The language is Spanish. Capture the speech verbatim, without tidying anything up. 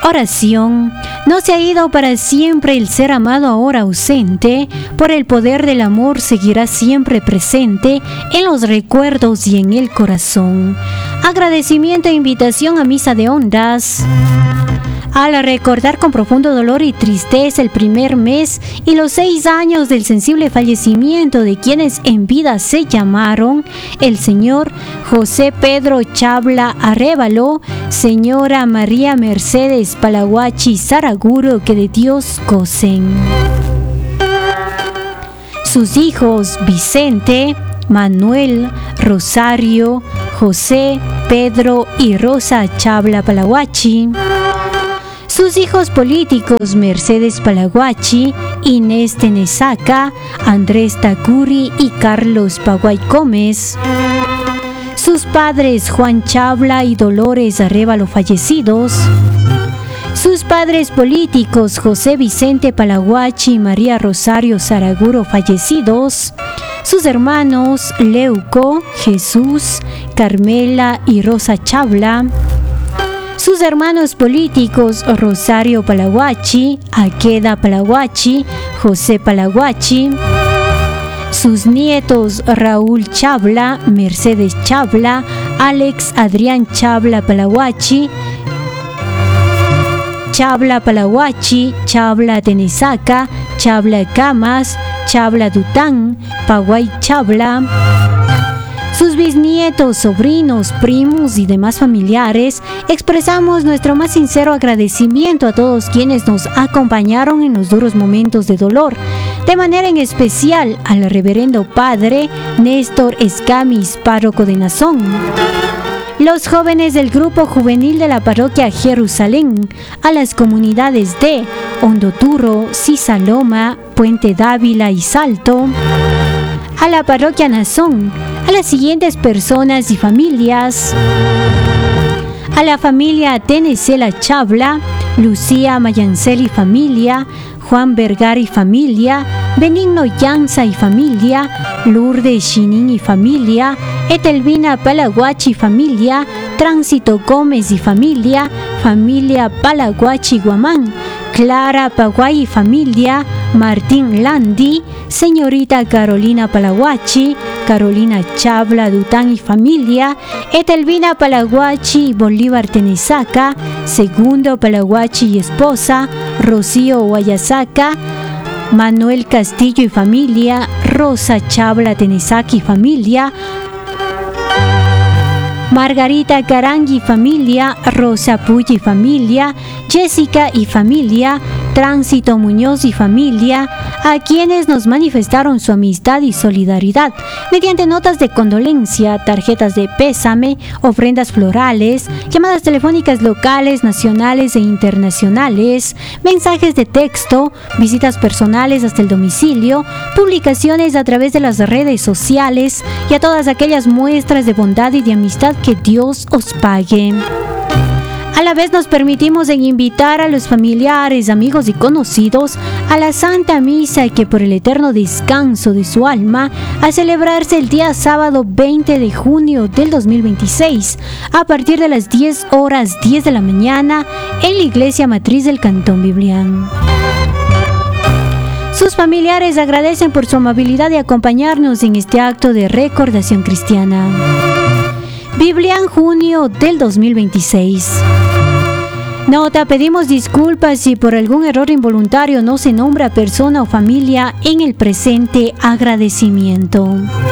Oración. No se ha ido para siempre el ser amado ahora ausente. Por el poder del amor seguirá siempre presente en los recuerdos y en el corazón. Agradecimiento e invitación a misa de ondas. Al recordar con profundo dolor y tristeza el primer mes y los seis años del sensible fallecimiento de quienes en vida se llamaron el señor José Pedro Chabla Arévalo, señora María Mercedes Palaguachi Saraguro, que de Dios gocen. Sus hijos Vicente, Manuel, Rosario, José, Pedro y Rosa Chabla Palaguachi. Sus hijos políticos Mercedes Palaguachi, Inés Tenesaca, Andrés Tacuri y Carlos Paguay Gómez. Sus padres Juan Chabla y Dolores Arévalo fallecidos. Sus padres políticos José Vicente Palaguachi y María Rosario Saraguro fallecidos. Sus hermanos Leuco, Jesús, Carmela y Rosa Chabla. Sus hermanos políticos Rosario Palaguachi, Aqueda Palaguachi, José Palaguachi. Sus nietos Raúl Chabla, Mercedes Chabla, Alex Adrián Chabla Palaguachi, Chabla Palaguachi, Chabla Tenesaca, Chabla Camas, Chabla Dután, Paguay Chabla. Sus bisnietos, sobrinos, primos y demás familiares, expresamos nuestro más sincero agradecimiento a todos quienes nos acompañaron en los duros momentos de dolor, de manera en especial al reverendo padre Néstor Escamis, párroco de Nazón. Los jóvenes del grupo juvenil de la parroquia Jerusalén, a las comunidades de Hondoturro, Cisaloma, Puente Dávila y Salto, a la parroquia Nazón, a las siguientes personas y familias: a la familia Tenesela Chabla, Lucía Mayancel y familia, Juan Vergara y familia, Benigno Llanza y familia, Lourdes Chinin y familia, Etelvina Palaguachi y familia, Tránsito Gómez y familia, familia Palaguachi Guamán, Clara Paguay y familia, Martín Landi, señorita Carolina Palaguachi, Carolina Chabla Dután y familia, Etelvina Palaguachi y Bolívar Tenesaca, Segundo Palaguachi y esposa, Rocío Guayasaca, Manuel Castillo y familia, Rosa Chabla Tenesaca y familia, Margarita Carangui y familia, Rosa Puy y familia, Jessica y familia, Tránsito Muñoz y familia, a quienes nos manifestaron su amistad y solidaridad mediante notas de condolencia, tarjetas de pésame, ofrendas florales, llamadas telefónicas locales, nacionales e internacionales, mensajes de texto, visitas personales hasta el domicilio, publicaciones a través de las redes sociales y a todas aquellas muestras de bondad y de amistad que Dios os pague. A la vez nos permitimos en invitar a los familiares, amigos y conocidos a la Santa Misa y que por el eterno descanso de su alma, a celebrarse el día sábado veinte de junio del dos mil veintiséis, a partir de las diez horas diez de la mañana, en la Iglesia Matriz del Cantón Biblián. Sus familiares agradecen por su amabilidad de acompañarnos en este acto de recordación cristiana. Biblián, junio del dos mil veintiséis. Nota: pedimos disculpas si por algún error involuntario no se nombra persona o familia en el presente agradecimiento.